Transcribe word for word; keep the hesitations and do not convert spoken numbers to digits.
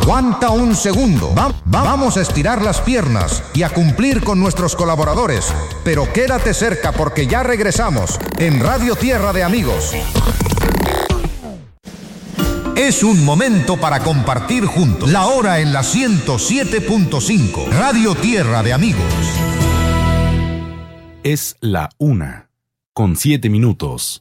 Aguanta un segundo. Va- vamos a estirar las piernas y a cumplir con nuestros colaboradores. Pero quédate cerca porque ya regresamos en Radio Tierra de Amigos. Es un momento para compartir juntos. La hora en la ciento siete punto cinco. Radio Tierra de Amigos. Es la una, con siete minutos.